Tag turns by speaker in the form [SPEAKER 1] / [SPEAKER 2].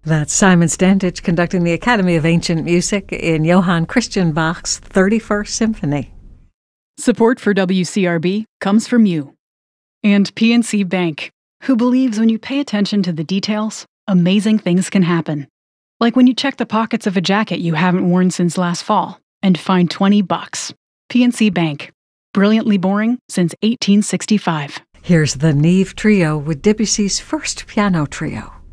[SPEAKER 1] That's Simon Standage conducting the Academy of Ancient Music in Johann Christian Bach's 31st Symphony.
[SPEAKER 2] Support for WCRB comes from you. And PNC Bank, who believes when you pay attention to the details, amazing things can happen. Like when you check the pockets of a jacket you haven't worn since last fall and find $20. PNC Bank. Brilliantly boring since 1865.
[SPEAKER 1] Here's the Neve Trio with Debussy's first piano trio.